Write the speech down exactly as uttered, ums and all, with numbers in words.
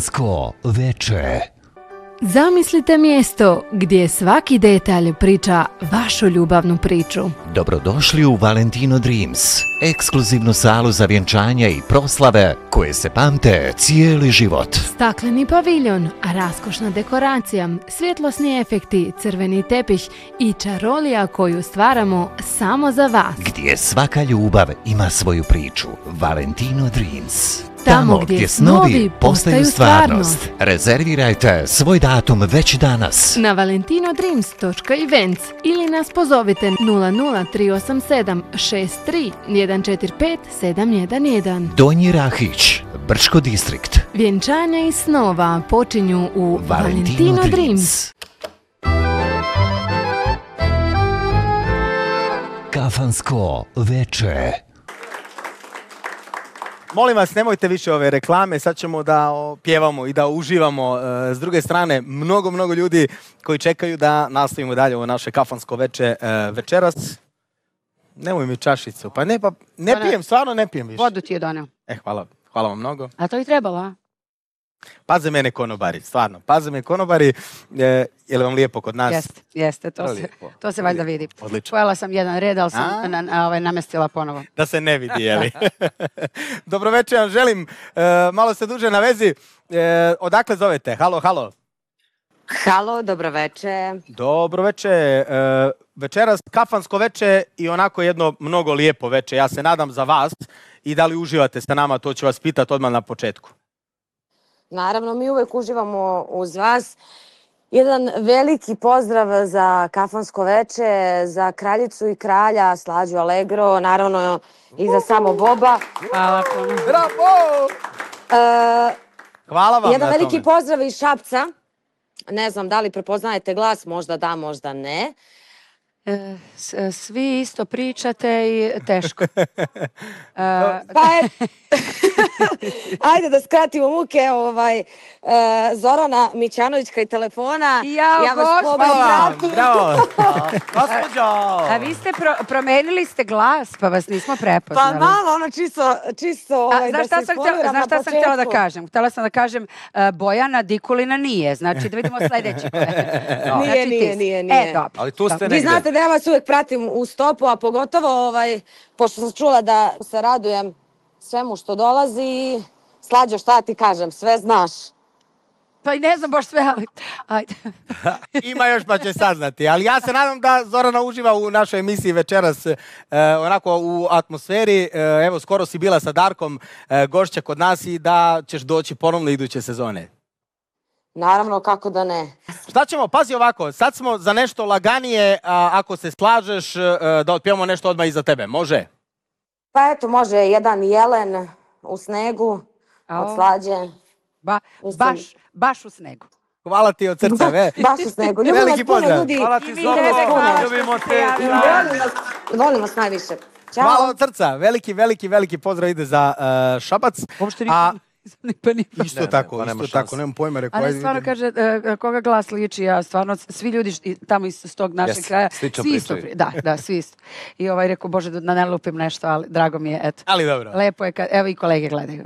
Kafansko veče. Zamislite mjesto gdje svaki detalj priča vašu ljubavnu priču. Dobrodošli u Valentino Dreams, ekskluzivnu salu za vjenčanja i proslave koje se pamte cijeli život. Stakleni paviljon, raskošna dekoracija, svjetlosni efekti, crveni tepih i čarolija koju stvaramo samo za vas. Gdje svaka ljubav ima svoju priču. Valentino Dreams. Tamo gdje snovi postaju stvarnost. Rezervirajte svoj datum već danas Na valentinodreams točka events ili nas pozovite nula nula tri osam sedam šest tri jedan četiri pet sedam jedan jedan. Donji Rahić, Brčko distrikt. Vjenčanja i snova počinju u Valentino, Valentino Dreams. Dreams. Kafansko veče. Molim vas, nemojte više ove reklame, sad ćemo da o, pjevamo i da uživamo. E, s druge strane, mnogo, mnogo ljudi koji čekaju da nastavimo dalje ovo naše kafansko veče e, večeras. Nemoj mi čašicu, pa ne, pa ne pijem, stvarno ne pijem više. Vodu ti je doneo. E, hvala, hvala vam mnogo. A to i trebalo, a? Paze mene konobari, stvarno, paze me konobari, e, je li vam lijepo kod nas? Jeste, jeste, to se, Lijepo. to se valjda vidi. Odlično. Pojela sam jedan red, ali sam A? na, na, ovaj, namestila ponovo. Da se ne vidi, jeli? Dobro večer vam želim, e, malo se duže na vezi. E, odakle zovete? Halo, halo. Halo, dobro veče. Dobro veče, e, večeras kafansko veče i onako jedno mnogo lijepo veče. Ja se nadam za vas i da li uživate sa nama, to ću vas pitati odmah na početku. Naravno, mi uvek uživamo uz vas. Jedan veliki pozdrav za kafansko veče, za kraljicu i kralja, Slađu Allegro, naravno i za samo Boba. Hvala puno. Bravo! E, Hvala vam jedan na veliki tome. pozdrav iz Šapca. Ne znam da li prepoznajete glas, možda da, možda ne. E, s- svi isto pričate i teško. E, Pa je... Ajde da skratimo muke, ovaj, e, Zorana Mićanović kraj telefona. Jao, ja vas gospod, pobem Hvala vam, pratim. bravo. Gospođo! a vi ste pro, promenili ste glas, pa vas nismo Pa prepoznali. malo, ono čisto, čisto ovaj, A, znaš da šta se sam, htjela, ispoliram znaš na šta sam htjela da početku. kažem? Htjela sam da kažem uh, Bojana Dikulina nije, znači da vidimo sljedeći. No, Nije, znači, nije, ti- nije, nije. E, dobro. Ali tu ste Dobro. Vi negde. znate da ja vas uvek pratim u stopu, a pogotovo, ovaj, pošto sam čula da se radujem svemu što dolazi. Slađo, šta ti kažem, sve znaš. Pa i ne znam baš sve, ali ajde. Ima još pa će saznati, ali ja se nadam da Zorana uživa u našoj emisiji večeras e, onako u atmosferi. E, evo, skoro si bila sa Darkom e, gošća kod nas i da ćeš doći ponovno iduće sezone. Naravno, kako da ne. Šta ćemo? Pazi ovako, sad smo za nešto laganije, a, ako se slažeš e, da otpijemo nešto odmah iza tebe, može? Pa eto, može jedan jelen u snegu od Ao. Slađe. Ba, Mislim- baš, baš u snegu. Hvala ti od srca, ve. Baš u snegu. Ljubim vas Veliki puno, pozdrav. ljudi. Hvala I ti vi Zorko, tebe, hvala što ljubimo ste te. javili. Volim vas, volim vas najviše. Ćao. Hvala od srca, veliki, veliki, veliki pozdrav ide za e, Šabac. Uopšte A nisam ni pa ni pa. isto Ne, ne, tako, pa nema isto tako, šanse. nemam pojma, rekao. Ali ajde, stvarno idem. kaže, e, koga glas liči, ja stvarno, svi ljudi š- i tamo iz tog našeg Yes, kraja, slično svi isto, pričaju. pri- da, da, svi isto. I ovaj rekao, Bože, da ne lupim nešto, ali drago mi je, eto. Ali dobro. Lepo je kad, evo i kolege gledaju.